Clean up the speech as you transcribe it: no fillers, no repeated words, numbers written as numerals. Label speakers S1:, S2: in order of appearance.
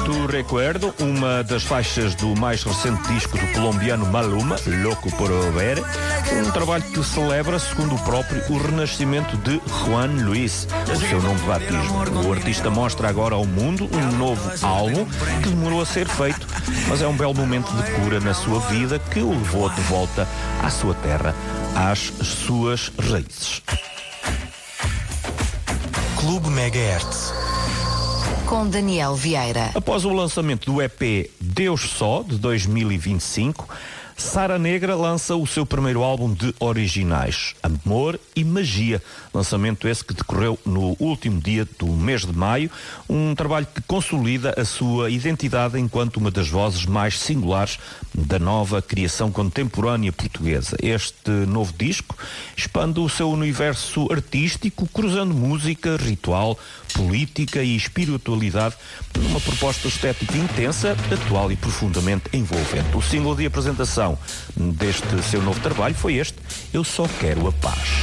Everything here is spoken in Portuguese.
S1: Tu Recuerdo, uma das faixas do mais recente disco do colombiano Maluma, Louco por Ver, um trabalho que celebra, segundo o próprio, o renascimento de Juan Luis, o seu nome de batismo. O artista mostra agora ao mundo um novo álbum que demorou a ser feito, mas é um belo momento de cura na sua vida que o levou de volta à sua terra, às suas raízes.
S2: Clube Megahertz
S3: com Daniel Vieira.
S1: Após o lançamento do EP Deus Só, de 2025, Sara Negra lança o seu primeiro álbum de originais, Amor e Magia, lançamento esse que decorreu no último dia do mês de maio, um trabalho que consolida a sua identidade enquanto uma das vozes mais singulares da nova criação contemporânea portuguesa. Este novo disco expande o seu universo artístico, cruzando música, ritual, política e espiritualidade numa proposta estética intensa, atual e profundamente envolvente. O single de apresentação deste seu novo trabalho foi este, Eu Só Quero a Paz.